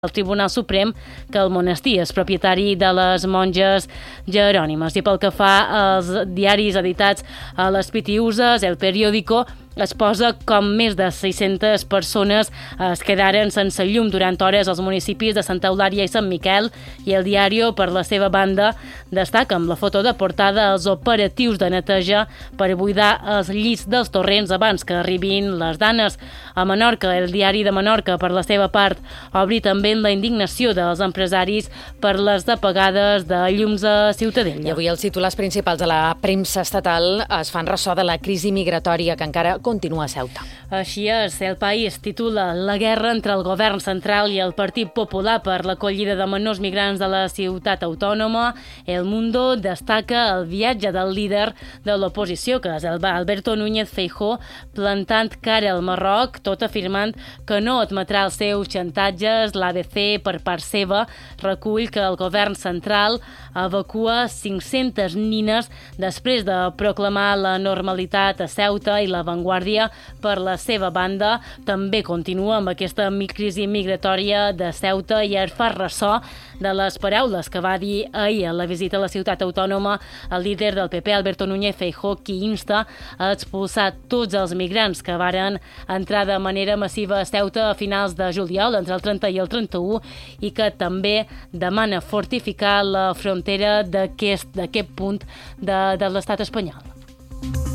el Tribunal Suprem que el monestir és propietari de les monges jerònimes. I pel que fa als diaris editats a les Pitiüses, El Periódico exposa com més de 600 persones es quedaren sense llum durant hores als municipis de Santa Eulària i Sant Miquel, i El Diario, per la seva banda, destaca amb la foto de portada els operatius de neteja per buidar els llits dels torrents abans que arribin les danes. A Menorca, El Diari de Menorca, per la seva part, obri també la indignació dels empresaris per les apagades de llums a Ciutadella. I avui els titulars principals de la premsa estatal es fan ressò de la crisi migratòria que encara continua a Ceuta. Així és, El País titula La guerra entre el govern central i el Partit Popular per l'acollida de menors migrants de la ciutat autònoma. El Mundo destaca el viatge del líder de l'oposició, que és Alberto Núñez Feijóo, plantant cara al Marroc, tot afirmant que no admetrà els seus xantatges. L'ABC, per part seva, recull que el govern central evacua 500 nines després de proclamar la normalitat a Ceuta, i La Vanguardia, per la seva banda, també continua amb aquesta crisi migratòria de Ceuta i es fa ressò de les paraules que va dir ahir a la visita a la ciutat autònoma el líder del PP, Alberto Núñez Feijóo, qui insta a expulsar tots els migrants que varen entrar de manera massiva a Ceuta a finals de juliol, entre el 30 i el 31, i que també demana fortificar la frontera d'aquest punt de l'estat espanyol.